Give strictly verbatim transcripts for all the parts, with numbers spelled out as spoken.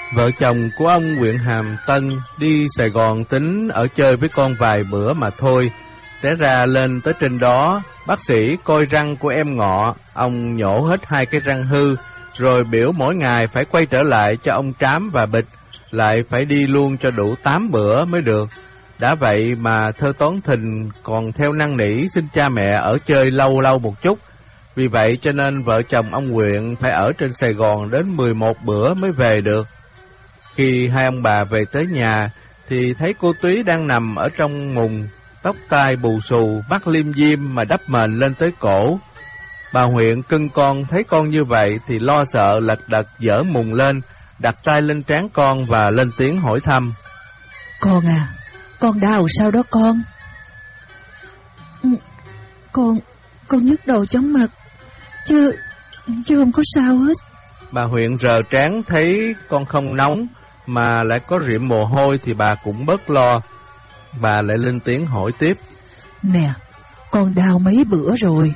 Vợ chồng của ông huyện Hàm Tân đi Sài Gòn tính ở chơi với con vài bữa mà thôi. Té ra lên tới trên đó, bác sĩ coi răng của em Ngọ, ông nhổ hết hai cái răng hư, rồi biểu mỗi ngày phải quay trở lại cho ông Trám và bịch, lại phải đi luôn cho đủ tám bữa mới được. Đã vậy mà Thơ Toán Thìn còn theo năn nỉ xin cha mẹ ở chơi lâu lâu một chút. Vì vậy cho nên vợ chồng ông Quyện phải ở trên Sài Gòn đến mười một bữa mới về được. Khi hai ông bà về tới nhà thì thấy cô Túy đang nằm ở trong mùng, tóc tai bù xù, mắt liêm diêm mà đắp mền lên tới cổ. Bà Huyện cưng con thấy con như vậy thì lo sợ lật đật dỡ mùng lên, đặt tay lên trán con và lên tiếng hỏi thăm. Con à, con đau sao đó con? Con, con nhức đầu chóng mặt, chứ, chứ không có sao hết. Bà Huyện rờ trán thấy con không nóng, mà lại có rịm mồ hôi thì bà cũng bớt lo. Bà lại lên tiếng hỏi tiếp. Nè, con đau mấy bữa rồi?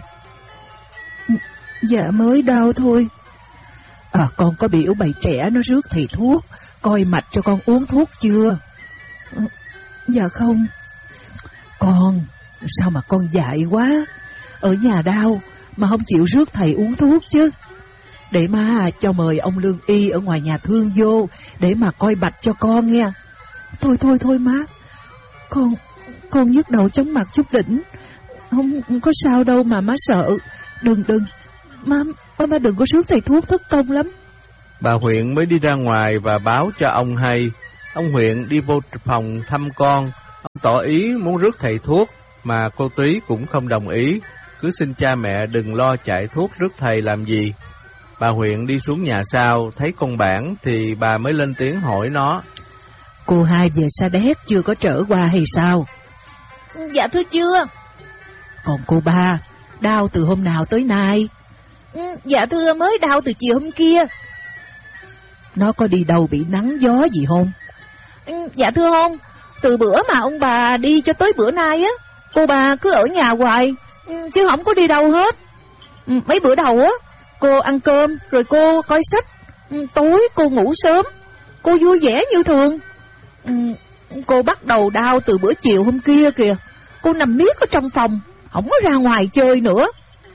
Dạ mới đau thôi. À, con có biểu bầy trẻ nó rước thầy thuốc, coi mạch cho con uống thuốc chưa? Dạ không. Con, sao mà con dại quá, ở nhà đau mà không chịu rước thầy uống thuốc chứ. Để mà cho mời ông lương y ở ngoài nhà thương vô, để mà coi mạch cho con nghe. Thôi thôi thôi má, Con, con nhức đầu chóng mặt chút đỉnh, không, không có sao đâu mà má sợ. Đừng đừng, má, má, má đừng có rước thầy thuốc thất công lắm. Bà Huyện mới đi ra ngoài và báo cho ông hay. Ông Huyện đi vô phòng thăm con. Ông tỏ ý muốn rước thầy thuốc, mà cô Túy cũng không đồng ý, cứ xin cha mẹ đừng lo chạy thuốc rước thầy làm gì. Bà Huyện đi xuống nhà sau, thấy con Bản thì bà mới lên tiếng hỏi nó. Cô hai về Sa Đéc chưa có trở qua hay sao? Dạ thưa chưa. Còn cô ba, đau từ hôm nào tới nay? Dạ thưa mới đau từ chiều hôm kia. Nó có đi đâu bị nắng gió gì không? Dạ thưa không, từ bữa mà ông bà đi cho tới bữa nay á, cô bà cứ ở nhà hoài, chứ không có đi đâu hết. Mấy bữa đầu á, cô ăn cơm rồi cô coi sách, tối cô ngủ sớm, cô vui vẻ như thường. Cô bắt đầu đau từ bữa chiều hôm kia kìa. Cô nằm miết ở trong phòng, không có ra ngoài chơi nữa.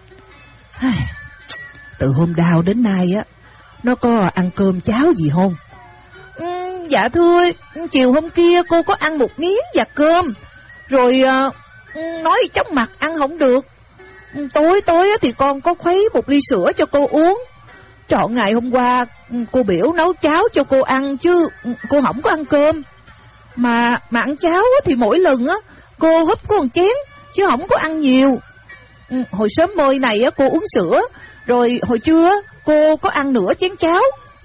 Từ hôm đau đến nay á, nó có ăn cơm cháo gì không? Ừ, dạ thưa, chiều hôm kia cô có ăn một miếng và cơm, rồi uh, nói chóng mặt ăn không được. Tối tối thì con có khuấy một ly sữa cho cô uống. Trọn ngày hôm qua cô biểu nấu cháo cho cô ăn, chứ cô không có ăn cơm. Mà, mà ăn cháo thì mỗi lần á cô húp có một chén, chứ không có ăn nhiều. Hồi sớm môi này á cô uống sữa, rồi hồi trưa cô có ăn nửa chén cháo.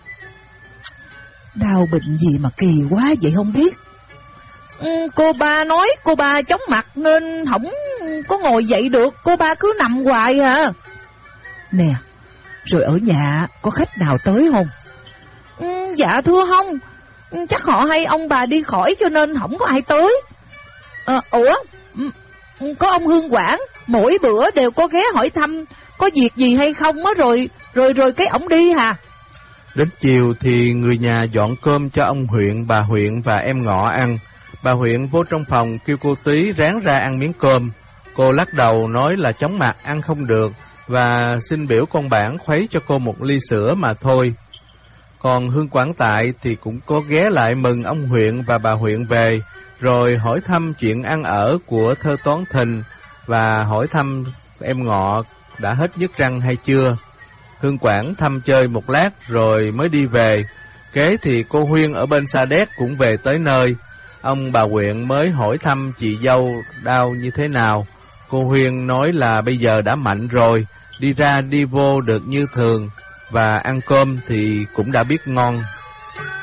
Đau bệnh gì mà kỳ quá vậy không biết. Ừ, cô ba nói cô ba chóng mặt nên không có ngồi dậy được, cô ba cứ nằm hoài à. Nè, rồi ở nhà có khách nào tới không? Ừ, dạ thưa không, chắc họ hay ông bà đi khỏi cho nên không có ai tới. À, ủa, có ông Hương Quảng, mỗi bữa đều có ghé hỏi thăm có việc gì hay không á, rồi rồi rồi cái ổng đi hà. Đến chiều thì người nhà dọn cơm cho ông Huyện, bà Huyện và em Ngọ ăn. Bà Huyện vô trong phòng kêu cô Túy ráng ra ăn miếng cơm. Cô lắc đầu nói là chóng mặt ăn không được, và xin biểu con Bản khuấy cho cô một ly sữa mà thôi. Còn Hương Quảng Tại thì cũng có ghé lại mừng ông Huyện và bà Huyện về, rồi hỏi thăm chuyện ăn ở của Thơ Toán Thìn, và hỏi thăm em Ngọ đã hết nhức răng hay chưa. Hương Quảng thăm chơi một lát rồi mới đi về. Kế thì cô Huyên ở bên Sa Đéc cũng về tới nơi. Ông bà Huyện mới hỏi thăm chị dâu đau như thế nào. Cô Huyên nói là bây giờ đã mạnh rồi, đi ra đi vô được như thường, và ăn cơm thì cũng đã biết ngon.